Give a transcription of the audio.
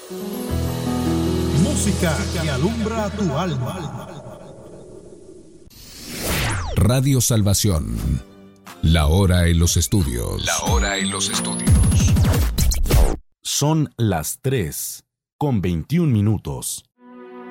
Música que alumbra tu alma. Radio Salvación. La hora en los estudios. La hora en los estudios. Son las 3:21.